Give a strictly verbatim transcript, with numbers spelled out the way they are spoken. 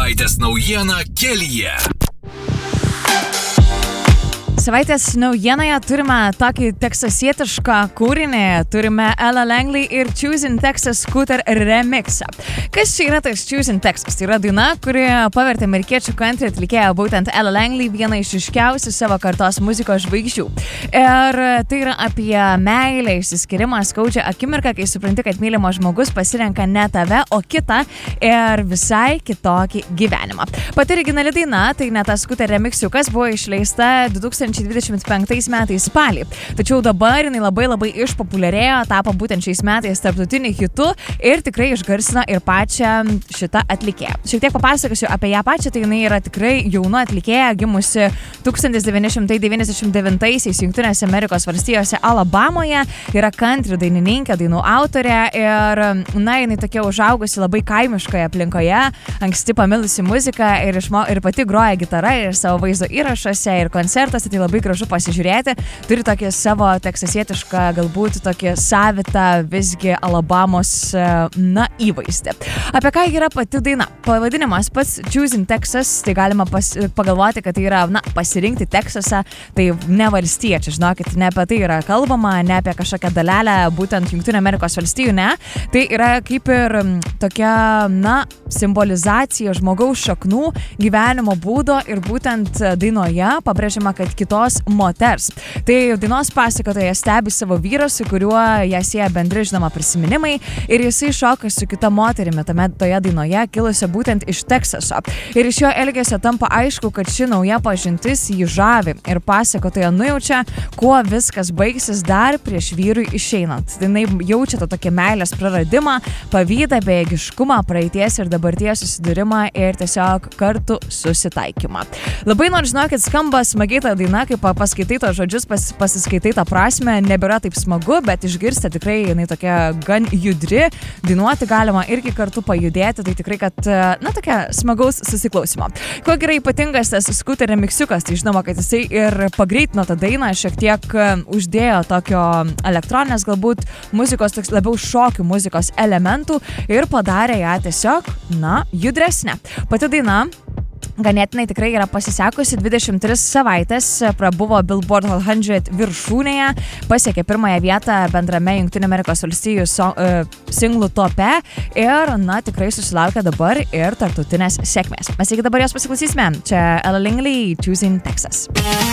Savaitės naujiena kelyje. Savaitės naujienoje turime tokį teksasietišką kūrinį, turime Ella Langley ir Choosing Texas Scooter remixą. Kas čia yra tas Choosing Texas? Tai yra daina, kuri pavertė amerikiečių country atlikėją būtent Ella Langley vieną iš ryškiausių savo kartos muzikos žvaigždžių. Ir tai yra apie meilę, išsiskyrimą, skaudžią akimirką, kai supranti, kad mylimas žmogus pasirenka ne tave, o kitą ir visai kitokį gyvenimą. Pati originali daina, tai ne tas Scooter remixiukas, buvo išleista du tūkstančiai dvidešimt penktais metais spalį. Tačiau dabar jinai labai labai išpopuliarėjo, tapo būtent šiais metais tarptautiniu hitu ir tikrai išgarsino ir pačią šitą atlikėją. Šiek tiek papasakosiu apie ją pačią, tai jinai yra tikrai jauna atlikėja, gimusi tūkstantis devyni šimtai devyniasdešimt devintaisiais Jungtinėse Amerikos valstijose Alabamoje, yra country dainininkė, dainų autorė ir, na, jinai tokia užaugusi labai kaimiškoje aplinkoje, anksti pamilusi muziką ir, išmo, ir pati groja gitarą ir savo vaizdo įrašuose ir koncertuose, tai labai gražu pasižiūrėti. Turi tokį savo teksasietišką, galbūt tokį savitą visgi Alabamos, na, įvaizdį. Apie ką yra pati daina? Pavadinimas pats Choosing Texas, tai galima pas, pagalvoti, kad tai yra, na, pasirinkti Teksasą, tai ne valstiečiai, žinokit, ne apie tai yra kalbama, ne apie kažkokią dalelę, būtent Jungtinių Amerikos valstijų, ne. Tai yra kaip ir tokia, na, simbolizacija žmogaus šaknų, gyvenimo būdo ir būtent dainoje pabrėžiama, kad kitos moters. Tai dainos pasakotoja stebi savo vyrą, su kuriuo ją sieja bendri, žinoma, prisiminimai ir jisai šoka su kita moterimi tame toje dainoje, kilusia būtent iš Teksaso. Ir iš jo elgesio tampa aišku, kad ši nauja pažintis jį žavi ir pasakotoja nujaučia, kuo viskas baigsis dar prieš vyrui išeinant. Tai jinai jaučia tą tokį meilės praradimą, pavydą, bejėgiškumą, praeities ir dabarties susidūrimą ir tiesiog kartu susitaikymą. Labai nors žinokit, skamba smagiai ta daina, kai paskaitai to žodžius, pas, pasiskaitai tą prasme, nebėra taip smagu, bet išgirsti tikrai jinai tokia gan judri, dainuoti galima irgi kartu pajudėti, tai tikrai, kad, na, tokia smagaus susiklausimo. Kuo gerai ypatingas tas Scooter remixiukas, tai žinoma, kad jisai ir pagreitino tą dainą, šiek tiek uždėjo tokio elektroninės, galbūt muzikos, toks labiau šokių muzikos elementų ir padarė ją tiesiog, na, judresnę. Pati daina ganėtinai tikrai yra pasisekusi, dvidešimt tris savaitės prabuvo Billboard šimtas viršūnėje, pasiekė pirmąją vietą bendrame Jungtinių Amerikos valstijų so, uh, singlų tope ir, na, tikrai susilaukia dabar ir tarptautinės sėkmės. Mes iki dabar jos pasiklausysime. Čia Ella Langley, Choosing Texas.